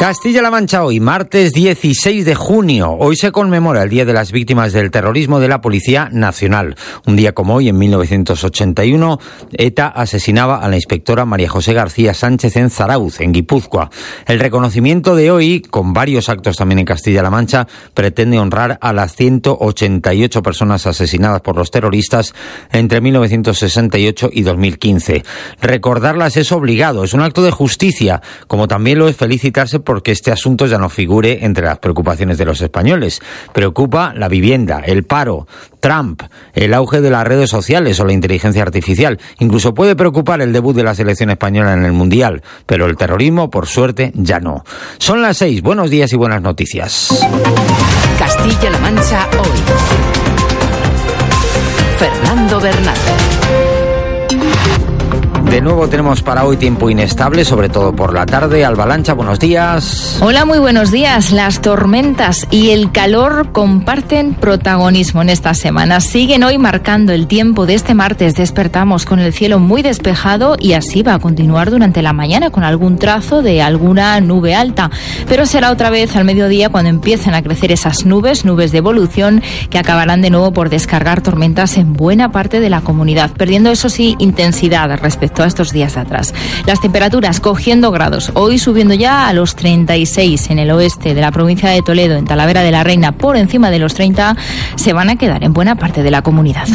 Castilla-La Mancha hoy, martes 16 de junio. Hoy se conmemora el Día de las Víctimas del Terrorismo de la Policía Nacional. Un día como hoy, en 1981, ETA asesinaba a la inspectora María José García Sánchez en Zarauz, en Guipúzcoa. El reconocimiento de hoy, con varios actos también en Castilla-La Mancha, pretende honrar a las 188 personas asesinadas por los terroristas entre 1968 y 2015. Recordarlas es obligado, es un acto de justicia, como también lo es felicitarse porque este asunto ya no figure entre las preocupaciones de los españoles. Preocupa la vivienda, el paro, Trump, el auge de las redes sociales o la inteligencia artificial. Incluso puede preocupar el debut de la selección española en el Mundial, pero el terrorismo, por suerte, ya no. Son las 6. Buenos días y buenas noticias. Castilla-La Mancha hoy. Fernando Bernal. De nuevo tenemos para hoy tiempo inestable, sobre todo por la tarde. Alba Lancha, buenos días. Hola, muy buenos días. Las tormentas y el calor comparten protagonismo en esta semana. Siguen hoy marcando el tiempo de este martes. Despertamos con el cielo muy despejado y así va a continuar durante la mañana con algún trazo de alguna nube alta. Pero será otra vez al mediodía cuando empiecen a crecer esas nubes de evolución que acabarán de nuevo por descargar tormentas en buena parte de la comunidad, perdiendo eso sí intensidad respecto a estos días de atrás. Las temperaturas cogiendo grados, hoy subiendo ya a los 36 en el oeste de la provincia de Toledo, en Talavera de la Reina por encima de los 30, se van a quedar en buena parte de la comunidad.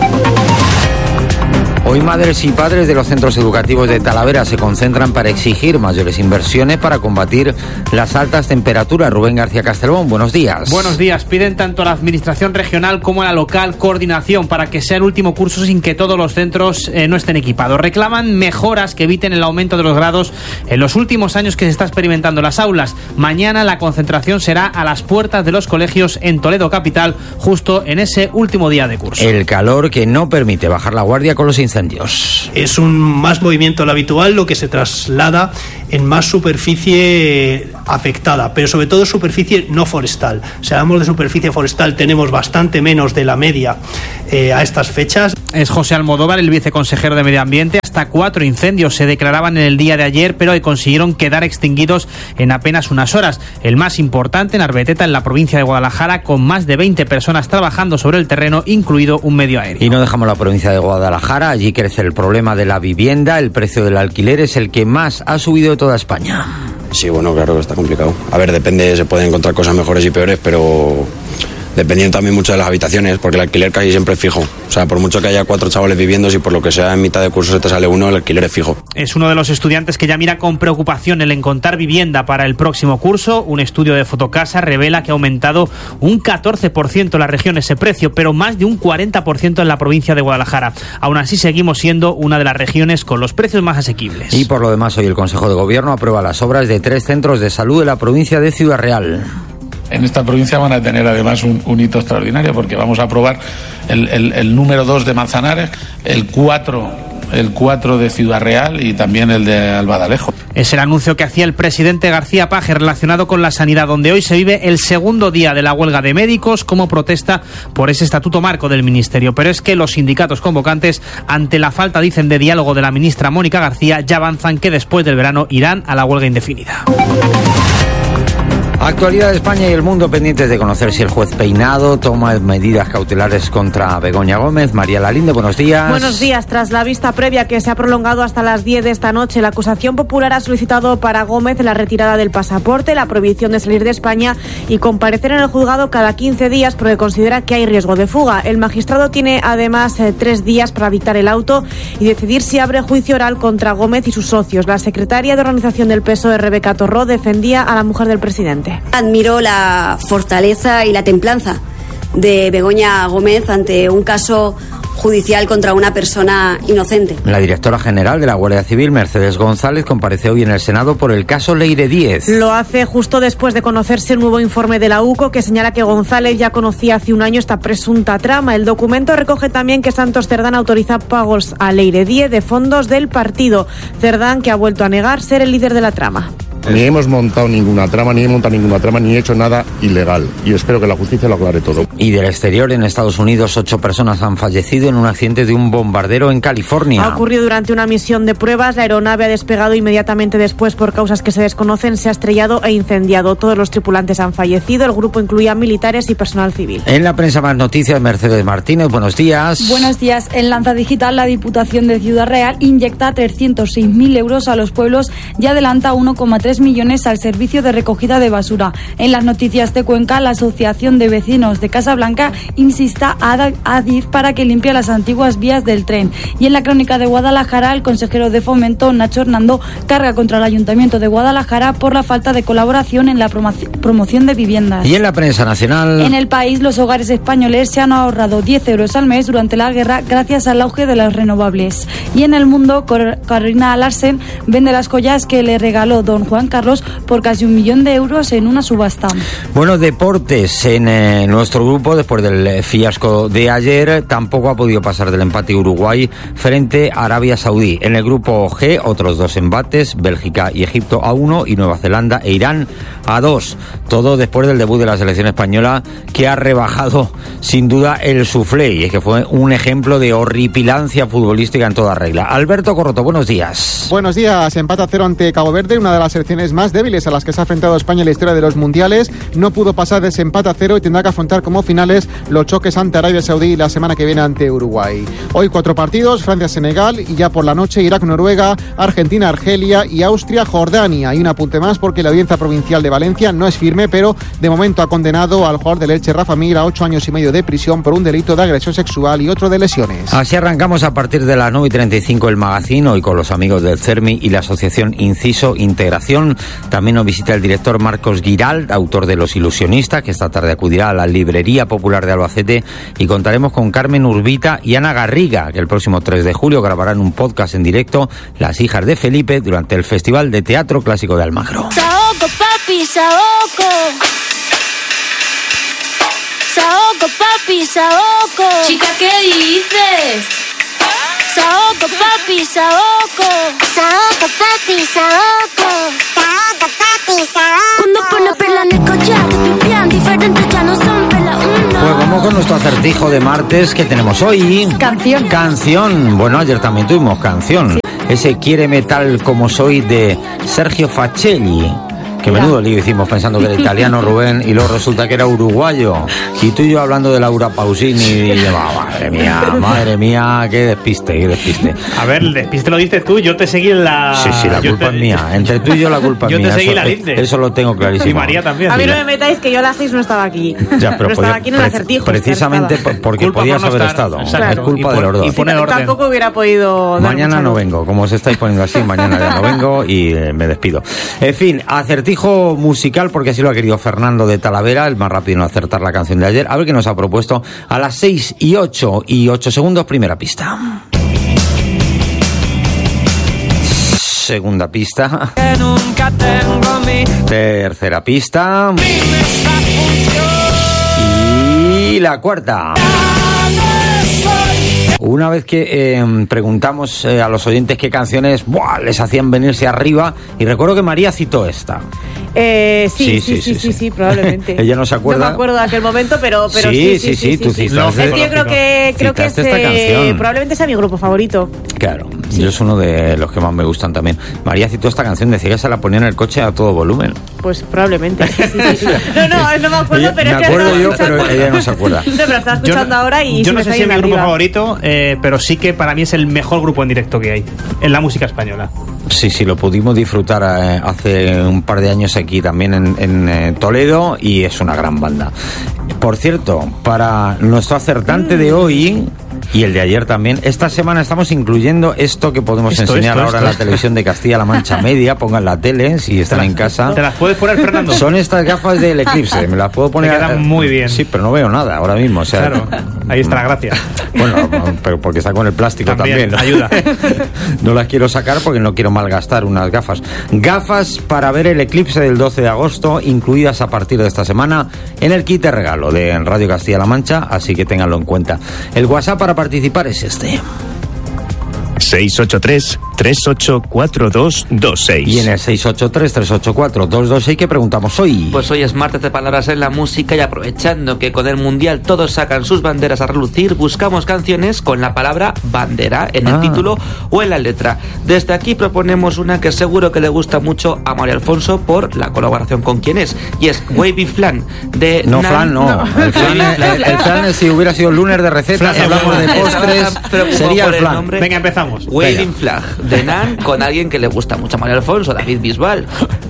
Hoy madres y padres de los centros educativos de Talavera se concentran para exigir mayores inversiones para combatir las altas temperaturas. Rubén García Castelbón, buenos días. Buenos días. Piden tanto a la administración regional como a la local coordinación para que sea el último curso sin que todos los centros no estén equipados. Reclaman mejoras que eviten el aumento de los grados en los últimos años que se está experimentando en las aulas. Mañana la concentración será a las puertas de los colegios en Toledo capital, justo en ese último día de curso. El calor que no permite bajar la guardia con los incendios. Es un más movimiento del habitual, lo que se traslada en más superficie afectada, pero sobre todo superficie no forestal. Si hablamos de superficie forestal, tenemos bastante menos de la media a estas fechas. Es José Almodóvar, el viceconsejero de Medio Ambiente. Hasta 4 incendios se declaraban en el día de ayer, pero hoy consiguieron quedar extinguidos en apenas unas horas. El más importante en Arbeteta, en la provincia de Guadalajara, con más de 20 personas trabajando sobre el terreno, incluido un medio aéreo. Y no dejamos la provincia de Guadalajara, allí crece el problema de la vivienda. El precio del alquiler es el que más ha subido de toda España. Sí, bueno, claro que está complicado. A ver, depende, se pueden encontrar cosas mejores y peores, pero dependiendo también mucho de las habitaciones, porque el alquiler casi siempre es fijo. O sea, por mucho que haya 4 chavales viviendo, si por lo que sea en mitad de curso se te sale uno, el alquiler es fijo. Es uno de los estudiantes que ya mira con preocupación el encontrar vivienda para el próximo curso. Un estudio de Fotocasa revela que ha aumentado un 14% en la región ese precio, pero más de un 40% en la provincia de Guadalajara. Aún así, seguimos siendo una de las regiones con los precios más asequibles. Y por lo demás, hoy el Consejo de Gobierno aprueba las obras de 3 centros de salud de la provincia de Ciudad Real. En esta provincia van a tener además un hito extraordinario porque vamos a aprobar el número 2 de Manzanares, el 4 de Ciudad Real y también el de Albadalejo. Es el anuncio que hacía el presidente García Paje relacionado con la sanidad, donde hoy se vive el segundo día de la huelga de médicos como protesta por ese estatuto marco del ministerio. Pero es que los sindicatos convocantes, ante la falta, dicen, de diálogo de la ministra Mónica García, ya avanzan que después del verano irán a la huelga indefinida. Actualidad de España y el mundo pendientes de conocer si el juez Peinado toma medidas cautelares contra Begoña Gómez. María Lalinde, buenos días. Buenos días. Tras la vista previa que se ha prolongado hasta las 10 de esta noche, la acusación popular ha solicitado para Gómez la retirada del pasaporte, la prohibición de salir de España y comparecer en el juzgado cada 15 días porque considera que hay riesgo de fuga. El magistrado tiene además 3 días para dictar el auto y decidir si abre juicio oral contra Gómez y sus socios. La secretaria de organización del PSOE, Rebeca Torró, defendía a la mujer del presidente. Admiro la fortaleza y la templanza de Begoña Gómez ante un caso judicial contra una persona inocente. La directora general de la Guardia Civil, Mercedes González, comparece hoy en el Senado por el caso Leire Díez. Lo hace justo después de conocerse el nuevo informe de la UCO que señala que González ya conocía hace un año esta presunta trama. El documento recoge también que Santos Cerdán autoriza pagos a Leire Díez de fondos del partido. Cerdán, que ha vuelto a negar ser el líder de la trama. Ni hemos montado ninguna trama, ni he hecho nada ilegal. Y espero que la justicia lo aclare todo. Y del exterior, en Estados Unidos, 8 personas han fallecido en un accidente de un bombardero en California. Ha ocurrido durante una misión de pruebas. La aeronave ha despegado inmediatamente después por causas que se desconocen. Se ha estrellado e incendiado. Todos los tripulantes han fallecido. El grupo incluía militares y personal civil. En la prensa más noticias, Mercedes Martínez, buenos días. Buenos días. En Lanza Digital, la Diputación de Ciudad Real inyecta 306.000 euros a los pueblos y adelanta 1,3 millones al servicio de recogida de basura. En las noticias de Cuenca, la Asociación de Vecinos de Casablanca insista a Adif para que limpie las antiguas vías del tren. Y en la crónica de Guadalajara, el consejero de Fomento, Nacho Hernando, carga contra el Ayuntamiento de Guadalajara por la falta de colaboración en la promoción de viviendas. Y en la prensa nacional... En el país, los hogares españoles se han ahorrado 10 euros al mes durante la guerra gracias al auge de las renovables. Y en el mundo, Carolina Larsen vende las joyas que le regaló don Juan Carlos por casi 1 millón de euros en una subasta. Bueno, deportes en nuestro grupo, después del fiasco de ayer, tampoco ha podido pasar del empate Uruguay frente a Arabia Saudí. En el grupo G, otros 2 embates, Bélgica y Egipto a 1 y Nueva Zelanda e Irán a 2. Todo después del debut de la selección española, que ha rebajado sin duda el suflé, y es que fue un ejemplo de horripilancia futbolística en toda regla. Alberto Corroto, buenos días. Buenos días. Empate a 0 ante Cabo Verde, una de las selecciones más débiles a las que se ha enfrentado España en la historia de los mundiales. No pudo pasar de ese empate a 0 y tendrá que afrontar como finales los choques ante Arabia Saudí la semana que viene ante Uruguay. Hoy 4 partidos, Francia-Senegal, y ya por la noche Irak-Noruega, Argentina-Argelia y Austria-Jordania. Y un apunte más, porque la Audiencia Provincial de Valencia no es firme, pero de momento ha condenado al jugador del Elche, Rafa Mir, a 8 años y medio de prisión por un delito de agresión sexual y otro de lesiones. Así arrancamos a partir de las 9:35 el magazine, hoy con los amigos del CERMI y la asociación Inciso Integración. También nos visita el director Marcos Giralt, autor de Los Ilusionistas, que esta tarde acudirá a la Librería Popular de Albacete, y contaremos con Carmen Urbita y Ana Garriga, que el próximo 3 de julio grabarán un podcast en directo, Las hijas de Felipe, durante el Festival de Teatro Clásico de Almagro. Saoco, papi, saoco. Saoco, papi, saoco. Chica, ¿qué dices? Saoco, papi, saoco. Saoco, papi, saoco. Saoco, papi, saoco. Cuando pone perla en el collar, te pipián diferentes, ya no son perla uno. Pues vamos con nuestro acertijo de martes que tenemos hoy. Canción. Bueno, ayer también tuvimos canción. Sí. Ese Quiéreme tal como soy de Sergio Facelli. Que menudo lío hicimos pensando que era italiano, Rubén, y luego resulta que era uruguayo. Y tú y yo hablando de Laura Pausini y de... Madre mía, qué despiste. A ver, el despiste lo diste tú, yo te seguí en la... Sí, la culpa es mía. Entre tú y yo la culpa es mía. Yo te seguí la liste. Eso lo tengo clarísimo. Y María también. A mí no me metáis que yo a las 6 no estaba aquí. Ya, pero no estaba aquí en el acertijo. Precisamente porque podías haber estado. Exacto. Es culpa de los dos. Y poner orden. Tampoco hubiera podido... Mañana no vengo. Como os estáis poniendo así, mañana ya no vengo y me despido. En fin, acertijo musical, porque así lo ha querido Fernando de Talavera, el más rápido en acertar la canción de ayer. A ver qué nos ha propuesto a las 6:08 segundos, primera pista. Segunda pista. Tercera pista. Y la cuarta. Una vez que preguntamos a los oyentes qué canciones les hacían venirse arriba, y recuerdo que María citó esta. Sí, probablemente. Ella no se acuerda. No me acuerdo de aquel momento, pero sí, tú citaste. Es que yo creo que es probablemente sea mi grupo favorito. Claro, yo es uno de los que más me gustan también. María citó esta canción, decía que se la ponía en el coche a todo volumen. Pues probablemente. Sí. No me acuerdo, pero me acuerdo yo, pero ella no se acuerda. No, pero estaba escuchando ahora y yo no sé si es mi grupo favorito, pero sí que para mí es el mejor grupo en directo que hay en la música española. Sí, lo pudimos disfrutar hace un par de años aquí también en Toledo, y es una gran banda. Por cierto, para nuestro acertante de hoy y el de ayer también, esta semana estamos incluyendo esto que podemos enseñar ahora en la televisión de Castilla-La Mancha Media. Pongan la tele si están en casa. ¿Te las puedes poner, Fernando? Son estas gafas del eclipse, me las puedo poner. Te quedan muy bien. Sí, pero no veo nada ahora mismo. O sea, claro, ahí está la gracia. Bueno, pero porque está con el plástico también. Ayuda. No las quiero sacar porque no quiero malgastar unas gafas. Gafas para ver el eclipse del 12 de agosto, incluidas a partir de esta semana en el kit de regalo de Radio Castilla-La Mancha, así que ténganlo en cuenta. El WhatsApp para participar es este: 683 683-384226. Y en el 683-384-226, ¿qué preguntamos hoy? Pues hoy es martes de palabras en la música y aprovechando que con el Mundial todos sacan sus banderas a relucir, buscamos canciones con la palabra bandera en el título o en la letra. Desde aquí proponemos una que seguro que le gusta mucho a María Alfonso por la colaboración con quien es, y es Wavy Flan de No, Flan no. El flan es, si hubiera sido lunes de recetas, hablamos de postres, sería el flan. Venga, empezamos. Waving Flag de Nan con alguien que le gusta mucho a María Alfonso, David Bisbal.